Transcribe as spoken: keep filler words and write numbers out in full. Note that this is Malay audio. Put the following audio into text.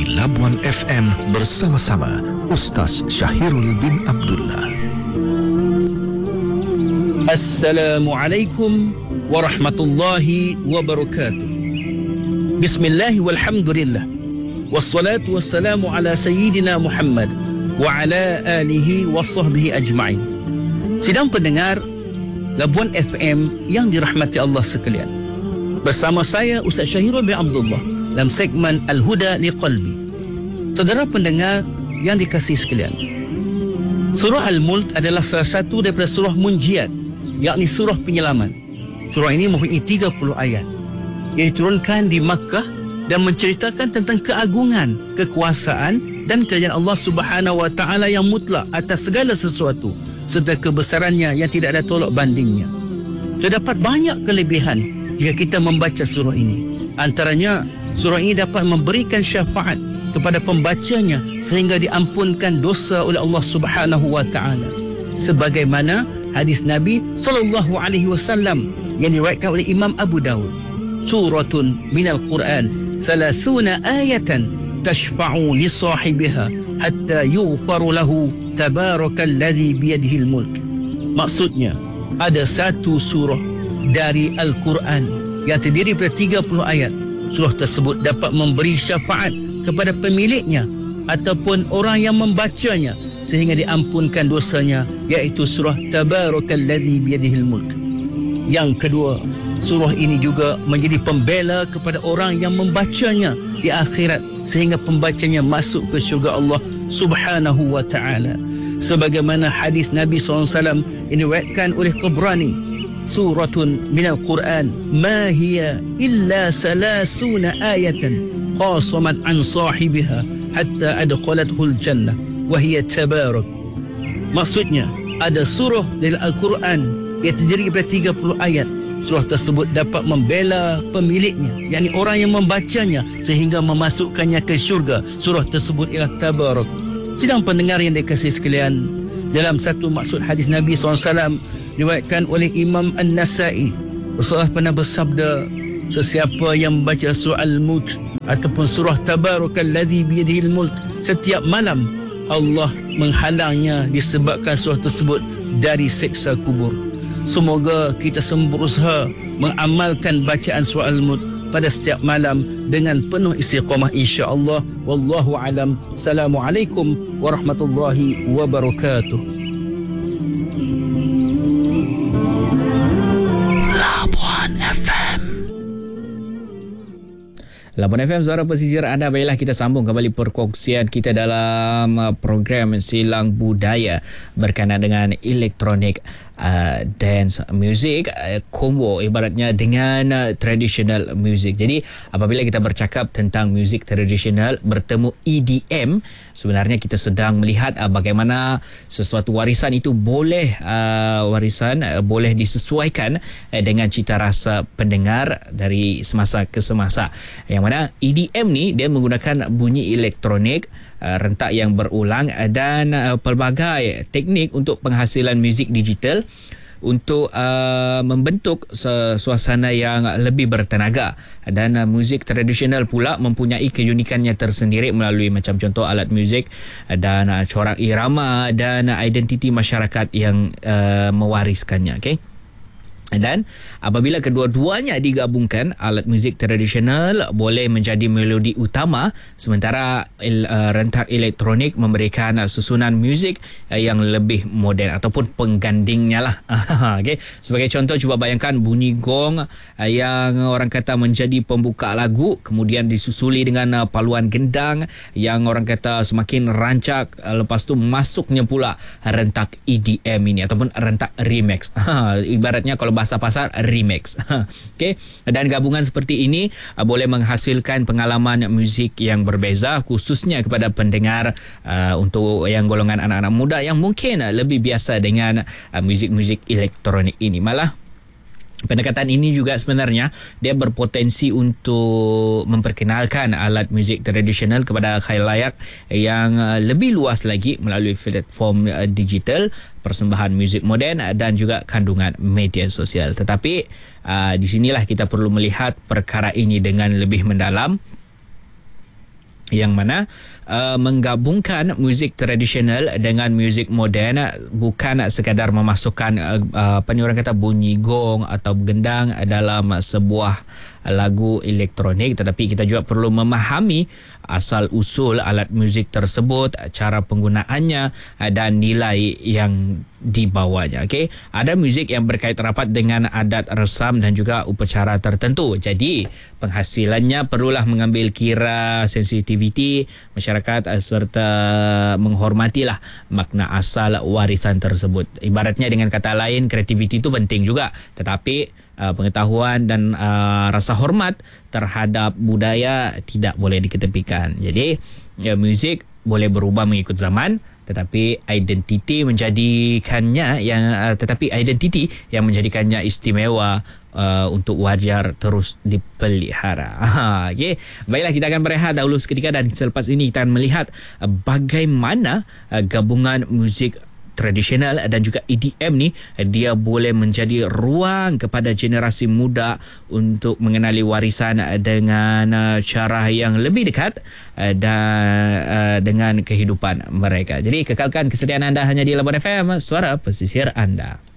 di Labuan F M bersama-sama Ustaz Syahirul bin Abdullah. Assalamualaikum warahmatullahi wabarakatuh. Bismillah walhamdulillah. Wassalatu wassalamu ala sayyidina Muhammad wa ala alihi wa sahbihi ajma'in. Sidang pendengar Labuan F M yang dirahmati Allah sekalian. Bersama saya Ustaz Syahirul bin Abdullah dalam segmen Al-Huda Liqalbi. Saudara pendengar yang dikasihi sekalian, Surah Al-Mulk adalah salah satu daripada surah munjiat, yakni surah penyelamat. Surah ini mempunyai tiga puluh ayat yang diturunkan di Makkah dan menceritakan tentang keagungan, kekuasaan dan kerajaan Allah Subhanahu wa taala yang mutlak atas segala sesuatu serta kebesarannya yang tidak ada tolak bandingnya. Terdapat banyak kelebihan jika kita membaca surah ini. Antaranya, surah ini dapat memberikan syafaat kepada pembacanya sehingga diampunkan dosa oleh Allah Subhanahu wa taala. Sebagaimana hadis Nabi sallallahu alaihi wasallam yang diriwayatkan oleh Imam Abu Dawud, suratun minal Quran thalathuna ayatan tashfa'u li sahibiha hatta yughfaru lahu tabarakalladzi biyadihil mulk. Maksudnya, ada satu surah dari Al-Quran yang terdiri daripada tiga puluh ayat. Surah tersebut dapat memberi syafaat kepada pemiliknya ataupun orang yang membacanya sehingga diampunkan dosanya, iaitu surah Tabarakalladzi biyadihil mulk. Yang kedua, surah ini juga menjadi pembela kepada orang yang membacanya di akhirat sehingga pembacanya masuk ke syurga Allah Subhanahu wa taala. Sebagaimana hadis Nabi sallallahu alaihi wasallam yang diriwayatkan oleh Tabrani, suratun minal Quran ma hiya illa salasuna ayatan qasamat an sahibiha hatta adkhalathul jannah wa hiya tabarak. Maksudnya, ada surah dari Al-Quran yang terdiri daripada tiga puluh ayat. Surah tersebut dapat membela pemiliknya, yakni orang yang membacanya sehingga memasukkannya ke syurga. Surah tersebut ialah Tabarak. Sidang pendengar yang dikasihi sekalian, dalam satu maksud hadis Nabi sallallahu alaihi wasallam diriwayatkan oleh Imam An-Nasai, Rasulullah pernah bersabda, sesiapa yang membaca surah Al-Mulk ataupun surah Tabarakalladzi biyadihil mulk setiap malam, Allah menghalangnya disebabkan surah tersebut dari siksa kubur. Semoga kita semua berusaha mengamalkan bacaan surah Al-Mulk pada setiap malam dengan penuh istiqamah, insya-Allah. Wallahu alam. Assalamualaikum warahmatullahi wabarakatuh. Labuan F M. Labuan F M, suara pesisir anda. Baiklah, kita sambung kembali perkongsian kita dalam program Silang Budaya berkenaan dengan elektronik uh, dance music, uh, combo ibaratnya dengan uh, traditional music. Jadi apabila kita bercakap tentang music traditional bertemu E D M, sebenarnya kita sedang melihat uh, bagaimana sesuatu warisan itu boleh uh, warisan uh, boleh disesuaikan uh, dengan cita rasa pendengar dari semasa ke semasa. Yang mana E D M ni dia menggunakan bunyi elektronik, uh, rentak yang berulang uh, dan uh, pelbagai teknik untuk penghasilan muzik digital untuk uh, membentuk suasana yang lebih bertenaga. Dan uh, muzik tradisional pula mempunyai keunikannya tersendiri melalui macam contoh alat muzik uh, dan uh, corak irama dan uh, identiti masyarakat yang uh, mewariskannya. Okey. Dan apabila kedua-duanya digabungkan, alat muzik tradisional boleh menjadi melodi utama, sementara uh, rentak elektronik memberikan uh, susunan muzik uh, yang lebih moden ataupun penggandingnya lah. Okay. Sebagai contoh, cuba bayangkan bunyi gong uh, yang orang kata menjadi pembuka lagu, kemudian disusuli dengan uh, paluan gendang yang orang kata semakin rancak, uh, lepas tu masuknya pula rentak E D M ini ataupun rentak remix. Ibaratnya kalau bahasa pasar, remix. Okey, dan gabungan seperti ini uh, boleh menghasilkan pengalaman muzik yang berbeza, khususnya kepada pendengar uh, untuk yang golongan anak-anak muda yang mungkin uh, lebih biasa dengan uh, muzik-muzik elektronik ini. Malah pendekatan ini juga sebenarnya dia berpotensi untuk memperkenalkan alat muzik tradisional kepada khalayak yang lebih luas lagi melalui platform digital, persembahan muzik moden dan juga kandungan media sosial. Tetapi uh, di sinilah kita perlu melihat perkara ini dengan lebih mendalam. yang mana uh, menggabungkan muzik tradisional dengan muzik moden, bukan sekadar memasukkan uh, uh, apa ni orang kata bunyi gong atau gendang dalam sebuah lagu elektronik, tetapi kita juga perlu memahami asal usul alat muzik tersebut, cara penggunaannya dan nilai yang dibawanya. Okey, ada muzik yang berkait rapat dengan adat resam dan juga upacara tertentu. Jadi penghasilannya perlulah mengambil kira sensitiviti masyarakat serta menghormatilah makna asal warisan tersebut. Ibaratnya dengan kata lain, kreativiti itu penting juga, tetapi Uh, pengetahuan dan uh, rasa hormat terhadap budaya tidak boleh diketepikan. Jadi ya, muzik boleh berubah mengikut zaman, tetapi identiti menjadikannya yang uh, tetapi identiti yang menjadikannya istimewa uh, untuk wajar terus dipelihara. Okey, baiklah, kita akan berehat dahulu seketika dan selepas ini kita akan melihat uh, bagaimana uh, gabungan muzik tradisional dan juga E D M ni dia boleh menjadi ruang kepada generasi muda untuk mengenali warisan dengan uh, cara yang lebih dekat uh, dan uh, dengan kehidupan mereka. Jadi kekalkan kesetiaan anda hanya di Labuan F M, suara pesisir anda.